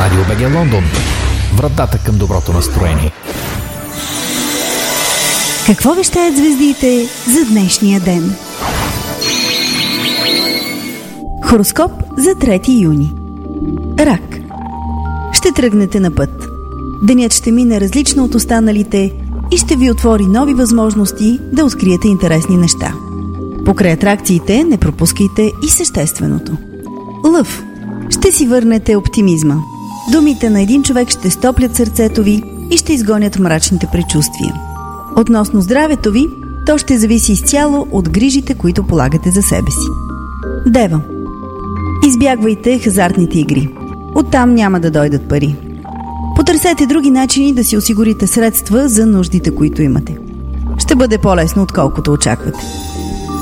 Радио БГ Лондон. Вратата към доброто настроение. Какво вещаят звездите за днешния ден? Хороскоп за 3 юни. Рак. Ще тръгнете на път. Денят ще мине различно от останалите и ще ви отвори нови възможности да откриете интересни неща. Покрай атракциите не пропускайте и същественото. Лъв. Ще си върнете оптимизма. Думите на един човек ще стоплят сърцето ви и ще изгонят мрачните предчувствия. Относно здравето ви, то ще зависи изцяло от грижите, които полагате за себе си. Дева. Избягвайте хазартните игри. Оттам няма да дойдат пари. Потърсете други начини да си осигурите средства за нуждите, които имате. Ще бъде по-лесно, отколкото очаквате.